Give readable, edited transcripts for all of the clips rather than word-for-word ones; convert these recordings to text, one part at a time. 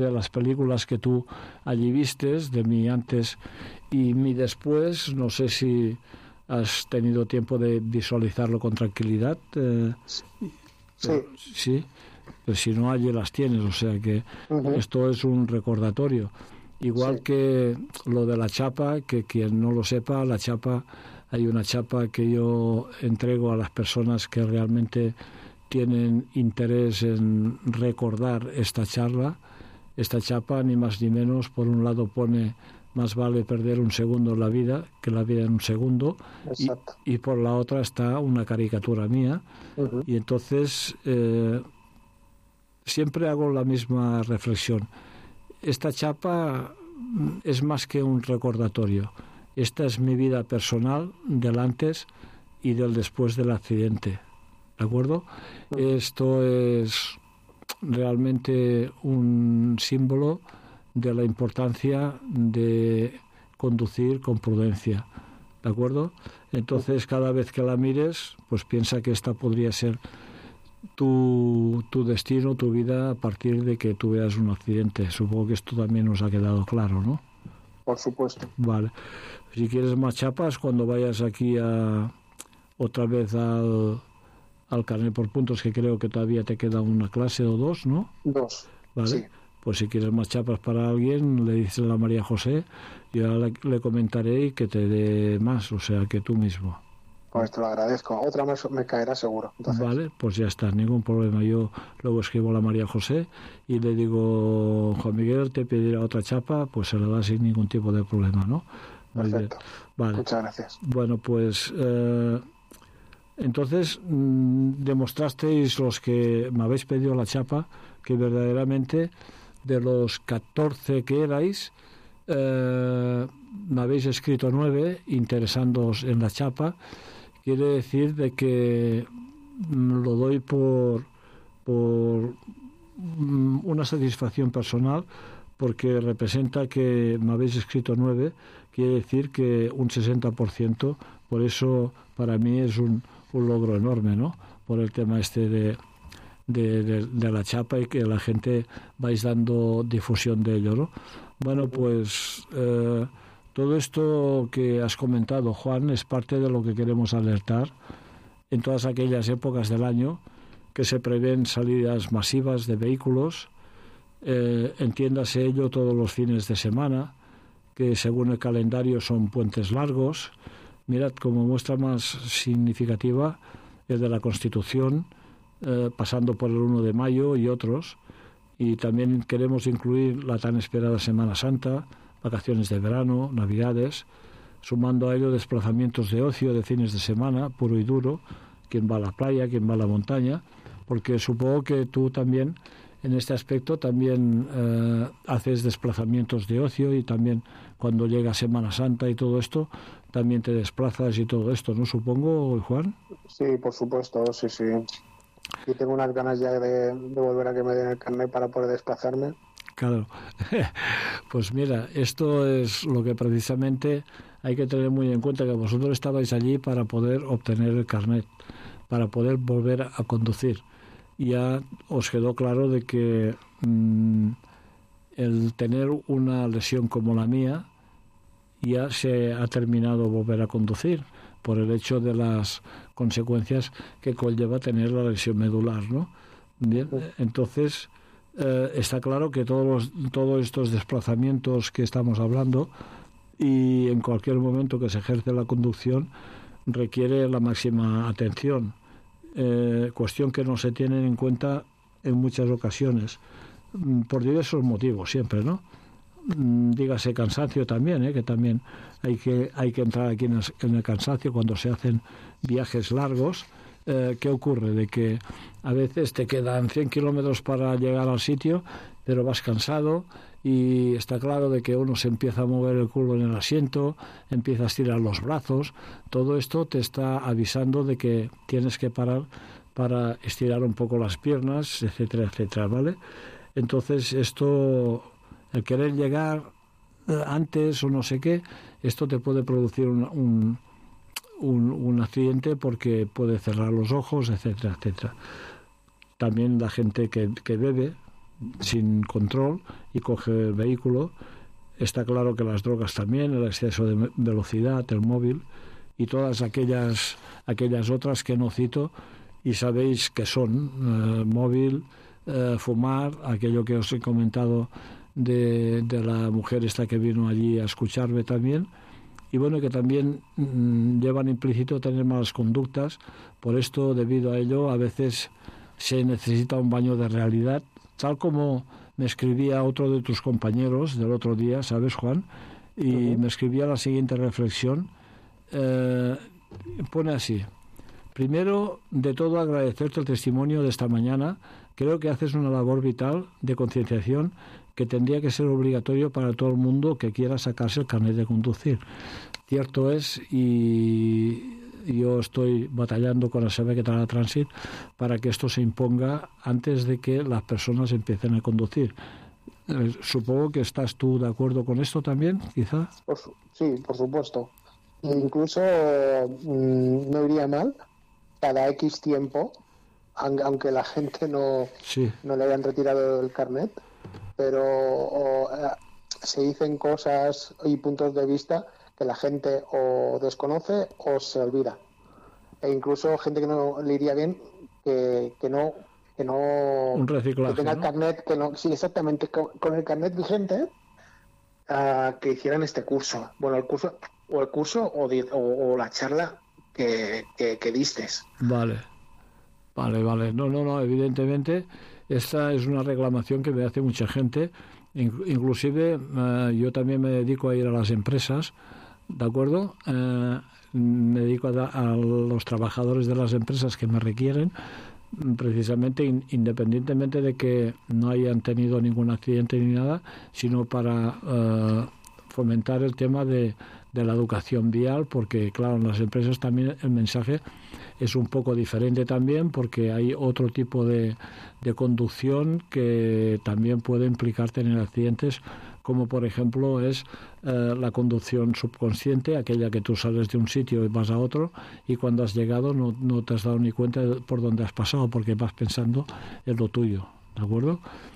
de las películas que tú allí vistes, de mi antes y mi después. No sé si has tenido tiempo de visualizarlo con tranquilidad. Sí, pero si no, allí las tienes, o sea que esto es un recordatorio. Igual que lo de la chapa, que quien no lo sepa, la chapa, hay una chapa que yo entrego a las personas que realmente tienen interés en recordar esta charla. Esta chapa, ni más ni menos, por un lado pone: más vale perder un segundo en la vida que la vida en un segundo. Y por la otra está una caricatura mía. Y entonces siempre hago la misma reflexión. Esta chapa es más que un recordatorio. Esta es mi vida personal del antes y del después del accidente. ¿De acuerdo? Esto es realmente un símbolo de la importancia de conducir con prudencia. ¿De acuerdo? Entonces, cada vez que la mires, pues piensa que esta podría ser tu destino, tu vida, a partir de que tú veas un accidente. Supongo que esto también nos ha quedado claro, ¿no? Por supuesto. Vale. Si quieres más chapas, cuando vayas aquí otra vez al carnet por puntos, que creo que todavía te queda una clase o dos, ¿no? 2. Vale. Sí. Pues si quieres más chapas para alguien, le dices a la María José, yo le comentaré y que te dé más, o sea, que tú mismo. Pues te lo agradezco. Otra más me caerá seguro. Entonces. Vale, pues ya está, ningún problema. Yo luego escribo a la María José y le digo: Juan Miguel te pedirá otra chapa, pues se la da sin ningún tipo de problema, ¿no? Muy Perfecto. Bien. Vale. Muchas gracias. Bueno, pues entonces demostrasteis, los que me habéis pedido la chapa, que verdaderamente de los 14 que erais, me habéis escrito 9 interesándoos en la chapa. Quiere decir de que lo doy por una satisfacción personal, porque representa que me habéis escrito 9, quiere decir que un 60%, por eso para mí es un logro enorme, ¿no? Por el tema este de la chapa, y que la gente vais dando difusión de ello, ¿no? Bueno, pues todo esto que has comentado, Juan, es parte de lo que queremos alertar en todas aquellas épocas del año que se prevén salidas masivas de vehículos. Entiéndase ello todos los fines de semana, que según el calendario son puentes largos. Mirad, como muestra más significativa, el de la Constitución, pasando por el 1 de mayo y otros. Y también queremos incluir la tan esperada Semana Santa, vacaciones de verano, Navidades, sumando a ello desplazamientos de ocio de fines de semana, puro y duro, quien va a la playa, quien va a la montaña, porque supongo que tú también, en este aspecto, también haces desplazamientos de ocio, y también cuando llega Semana Santa y todo esto, también te desplazas y todo esto, ¿no? Supongo, Juan. Sí, por supuesto, sí. Y tengo unas ganas ya de volver a que me den el carnet para poder desplazarme. Claro. Pues mira, esto es lo que precisamente hay que tener muy en cuenta, que vosotros estabais allí para poder obtener el carnet, para poder volver a conducir. Ya os quedó claro de que el tener una lesión como la mía, ya se ha terminado volver a conducir, por el hecho de las consecuencias que conlleva tener la lesión medular, ¿no? Bien, entonces está claro que todos estos desplazamientos que estamos hablando, y en cualquier momento que se ejerce la conducción, requiere la máxima atención, cuestión que no se tiene en cuenta en muchas ocasiones, por diversos motivos siempre, ¿no? Dígase cansancio también, que también hay que entrar aquí en el cansancio cuando se hacen viajes largos. ¿Qué ocurre? De que a veces te quedan 100 kilómetros para llegar al sitio, pero vas cansado, y está claro de que uno se empieza a mover el culo en el asiento, empieza a estirar los brazos. Todo esto te está avisando de que tienes que parar para estirar un poco las piernas, etcétera, etcétera, ¿vale? Entonces esto, el querer llegar antes o no sé qué, esto te puede producir un accidente, porque puede cerrar los ojos, etcétera, etcétera. También la gente que bebe, sin control y coge el vehículo. Está claro que las drogas también, el exceso de velocidad, el móvil y todas aquellas otras que no cito, y sabéis que son móvil, fumar, aquello que os he comentado de la mujer esta que vino allí a escucharme también, y bueno, que también llevan implícito tener malas conductas. Por esto, debido a ello, a veces se necesita un baño de realidad, tal como me escribía otro de tus compañeros del otro día, ¿sabes, Juan? Y me escribía la siguiente reflexión. Pone así: primero de todo, agradecerte el testimonio de esta mañana. Creo que haces una labor vital de concienciación que tendría que ser obligatorio para todo el mundo que quiera sacarse el carnet de conducir. Cierto es, y yo estoy batallando con la SEBE Transit para que esto se imponga antes de que las personas empiecen a conducir. Supongo que estás tú de acuerdo con esto también, quizá. Sí, por supuesto. Incluso no iría mal cada X tiempo, aunque la gente no le hayan retirado el carnet, pero se dicen cosas y puntos de vista que la gente o desconoce o se olvida. E incluso gente que no le iría bien que no un reciclaje, que tenga el carnet, sí, exactamente, con el carnet vigente, que hicieran este curso. Bueno, el curso o la charla que distes. Vale. No, evidentemente esta es una reclamación que me hace mucha gente. Inclusive yo también me dedico a ir a las empresas, ¿de acuerdo? Me dedico a los trabajadores de las empresas que me requieren, precisamente independientemente de que no hayan tenido ningún accidente ni nada, sino para fomentar el tema de la educación vial, porque claro, en las empresas también el mensaje es un poco diferente también, porque hay otro tipo de conducción que también puede implicar tener accidentes, como por ejemplo es la conducción subconsciente, aquella que tú sales de un sitio y vas a otro, y cuando has llegado no te has dado ni cuenta de por dónde has pasado, porque vas pensando en lo tuyo, ¿de acuerdo?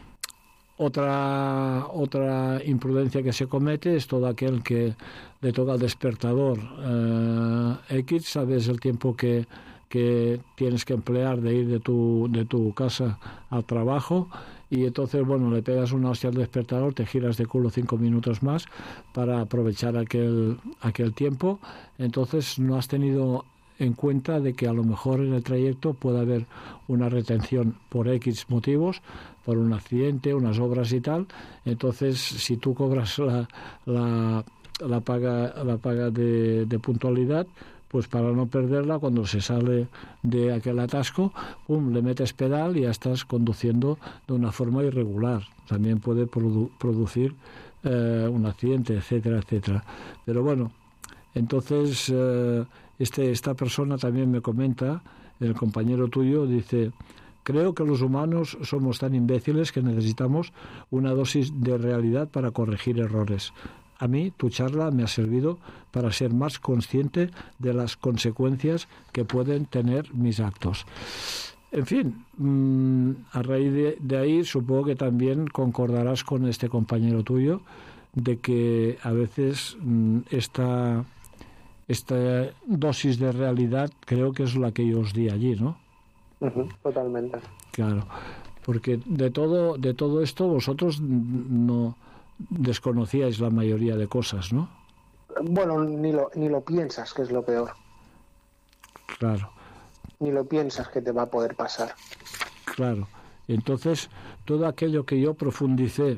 Otra imprudencia que se comete es todo aquel que le toca el despertador X, sabes el tiempo que tienes que emplear de ir de tu casa al trabajo, y entonces, bueno, le pegas una hostia al despertador, te giras de culo 5 minutos más para aprovechar aquel tiempo. Entonces no has tenido en cuenta de que a lo mejor en el trayecto puede haber una retención por X motivos, por un accidente, unas obras y tal. Entonces, si tú cobras la paga de puntualidad, pues para no perderla, cuando se sale de aquel atasco, le metes pedal y ya estás conduciendo de una forma irregular. También puede producir un accidente, etcétera, etcétera. Pero bueno, entonces esta persona también me comenta, el compañero tuyo, dice: creo que los humanos somos tan imbéciles que necesitamos una dosis de realidad para corregir errores. A mí tu charla me ha servido para ser más consciente de las consecuencias que pueden tener mis actos. En fin, a raíz de ahí supongo que también concordarás con este compañero tuyo de que a veces esta dosis de realidad creo que es la que yo os di allí, ¿no? Totalmente. Claro, porque de todo esto vosotros no desconocíais la mayoría de cosas, ¿no? Bueno, ni lo piensas, que es lo peor. Claro. Ni lo piensas que te va a poder pasar. Claro. Entonces, todo aquello que yo profundicé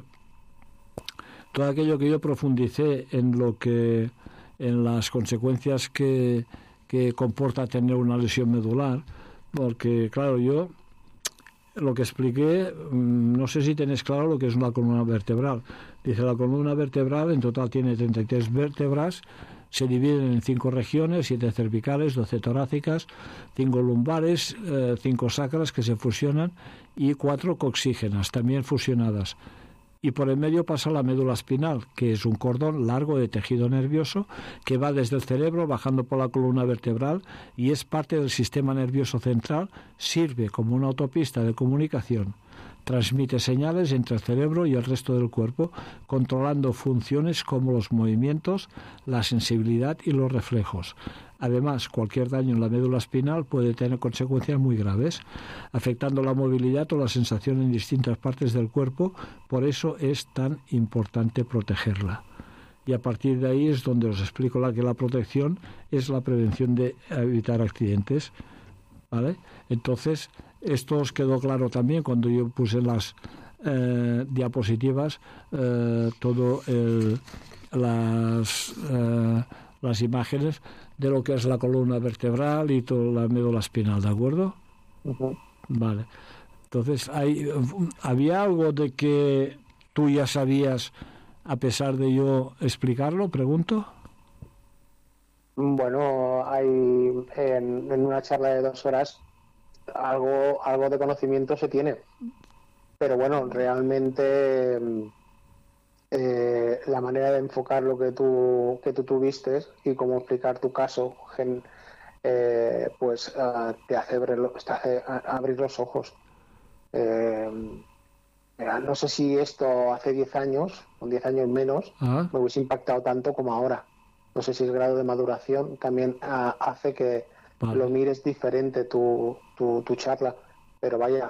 en las consecuencias que comporta tener una lesión medular, porque claro, yo lo que expliqué, no sé si tenéis claro lo que es una columna vertebral. Dice, la columna vertebral en total tiene 33 vértebras, se dividen en 5 regiones, 7 cervicales, 12 torácicas, 5 lumbares, 5 sacras que se fusionan y 4 coxígenas, también fusionadas. Y por el medio pasa la médula espinal, que es un cordón largo de tejido nervioso que va desde el cerebro bajando por la columna vertebral y es parte del sistema nervioso central, sirve como una autopista de comunicación. transmite señales entre el cerebro y el resto del cuerpo, controlando funciones como los movimientos, la sensibilidad y los reflejos. Además, cualquier daño en la médula espinal puede tener consecuencias muy graves, afectando la movilidad o la sensación en distintas partes del cuerpo. Por eso es tan importante protegerla. Y a partir de ahí es donde os explico que la protección es la prevención de evitar accidentes, ¿vale? Entonces, esto os quedó claro también cuando yo puse las diapositivas, las imágenes de lo que es la columna vertebral y toda la médula espinal, ¿de acuerdo? Uh-huh. Vale. Entonces, ¿había algo de que tú ya sabías a pesar de yo explicarlo? Pregunto. Bueno, hay en una charla de 2 horas algo de conocimiento se tiene, pero bueno, realmente la manera de enfocar lo que tú tuviste y cómo explicar tu caso, pues te hace abrir los ojos. No sé si esto hace 10 años, con 10 años menos, me hubiese impactado tanto como ahora. No sé si el grado de maduración también hace que lo mires diferente tu charla. Pero vaya,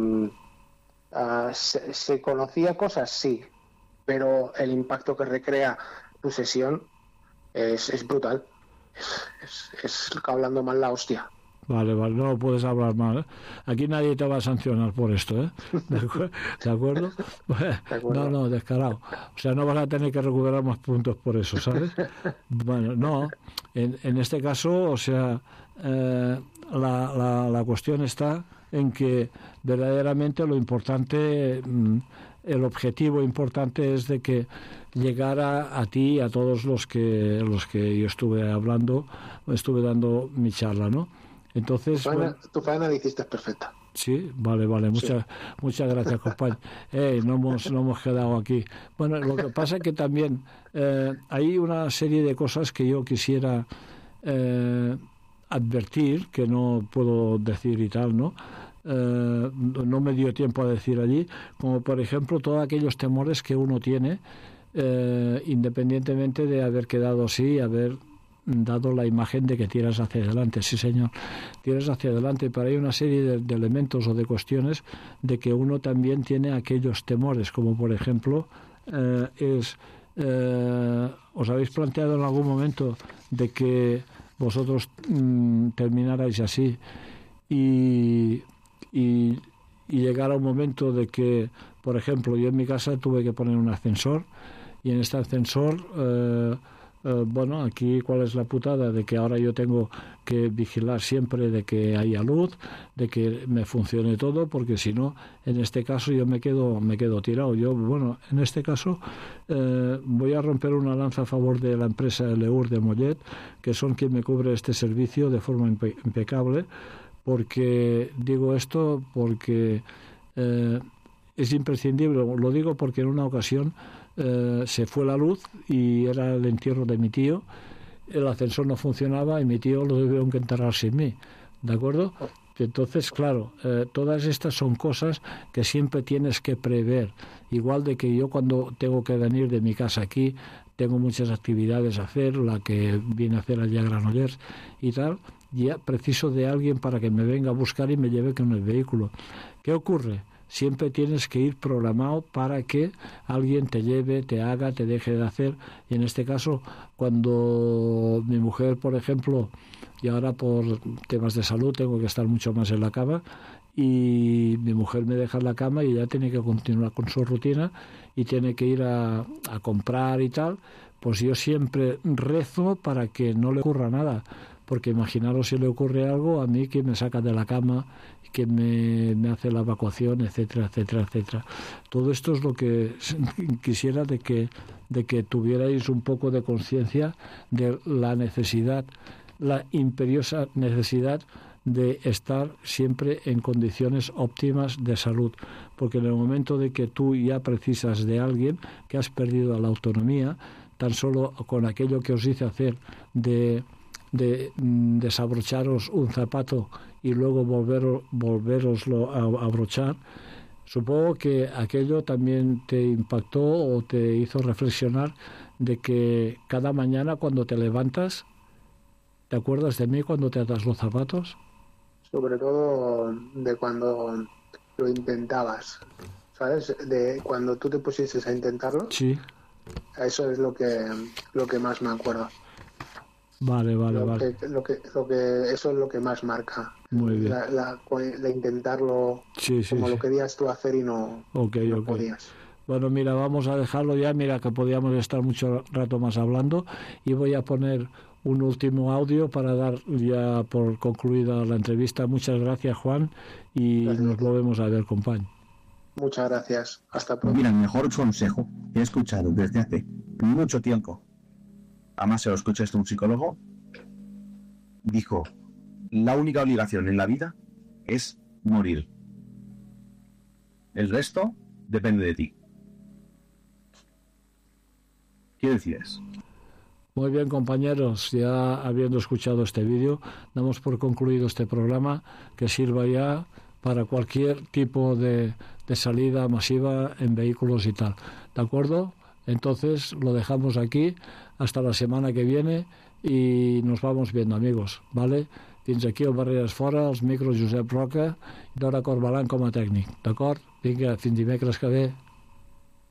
¿se conocía cosas? Sí. Pero el impacto que recrea tu sesión es brutal. Es hablando mal la hostia. Vale, no lo puedes hablar mal, ¿eh? Aquí nadie te va a sancionar por esto, ¿eh? ¿De acuerdo? No, descarado. O sea, no vas a tener que recuperar más puntos por eso, ¿sabes? Bueno, no. En este caso, o sea, la cuestión está en que verdaderamente lo importante, el objetivo importante es de que llegara a ti y a todos los que yo estuve dando mi charla, ¿no? Entonces, tu faena la hiciste perfecta. Sí, vale. Muchas gracias, compañero. No hemos quedado aquí. Bueno, lo que pasa es que también hay una serie de cosas que yo quisiera advertir, que no puedo decir y tal, ¿no? No me dio tiempo a decir allí, como por ejemplo todos aquellos temores que uno tiene, independientemente de haber quedado así, haber dado la imagen de que tiras hacia adelante. Sí, señor, tiras hacia adelante, pero hay una serie de elementos o de cuestiones de que uno también tiene aquellos temores, como por ejemplo ¿os habéis planteado en algún momento de que vosotros terminarais así y llegara un momento de que, por ejemplo, yo en mi casa tuve que poner un ascensor y en este ascensor bueno, aquí cuál es la putada de que ahora yo tengo que vigilar siempre de que haya luz, de que me funcione todo, porque si no, en este caso yo me quedo tirado. Yo, bueno, en este caso voy a romper una lanza a favor de la empresa Leur de Mollet, que son quien me cubre este servicio de forma impecable, porque digo esto porque es imprescindible. Lo digo porque en una ocasión se fue la luz y era el entierro de mi tío, el ascensor no funcionaba y mi tío lo tuvieron que enterrar sin mí, ¿de acuerdo? Entonces, claro, todas estas son cosas que siempre tienes que prever, igual de que yo cuando tengo que venir de mi casa aquí tengo muchas actividades a hacer, la que viene a hacer allá a Granollers y tal, ya preciso de alguien para que me venga a buscar y me lleve con el vehículo. ¿Qué ocurre? Siempre tienes que ir programado para que alguien te lleve, te haga, te deje de hacer. Y en este caso, cuando mi mujer, por ejemplo, y ahora por temas de salud tengo que estar mucho más en la cama, y mi mujer me deja en la cama y ella tiene que continuar con su rutina y tiene que ir a comprar y tal, pues yo siempre rezo para que no le ocurra nada. Porque imaginaros si le ocurre algo a mí, que me saca de la cama, que me hace la evacuación, etcétera, etcétera, etcétera. Todo esto es lo que quisiera de que tuvierais un poco de conciencia de la necesidad, la imperiosa necesidad de estar siempre en condiciones óptimas de salud, porque en el momento de que tú ya precisas de alguien, que has perdido la autonomía, tan solo con aquello que os hice hacer de desabrocharos un zapato y luego volveroslo a abrochar, Supongo que aquello también te impactó o te hizo reflexionar de que cada mañana cuando te levantas, ¿te acuerdas de mí cuando te atas los zapatos? Sobre todo de cuando lo intentabas, ¿sabes? De cuando tú te pusieses a intentarlo. Sí. Eso es lo que más me acuerdo. Vale. Eso es lo que más marca. Muy bien. La intentarlo como lo querías tú hacer y no podías. Bueno, mira, vamos a dejarlo ya. Mira que podíamos estar mucho rato más hablando y voy a poner un último audio para dar ya por concluida la entrevista. Muchas gracias, Juan, y gracias. Nos volvemos a ver, compañero. Muchas gracias. Hasta pronto. Mira, el mejor consejo que he escuchado desde hace mucho tiempo, además se lo escucha un psicólogo, dijo: la única obligación en la vida es morir. El resto depende de ti. ¿Qué decides? Muy bien, compañeros, ya habiendo escuchado este vídeo, damos por concluido este programa que sirva ya para cualquier tipo de salida masiva en vehículos y tal. ¿De acuerdo? Entonces lo dejamos aquí hasta la semana que viene y nos vamos viendo, amigos, ¿vale? Fins aquí el Barreres Fora, els micros Josep Roca i Dora Corbalan com a tècnic, d'acord? Vinga, fins dimecres que ve.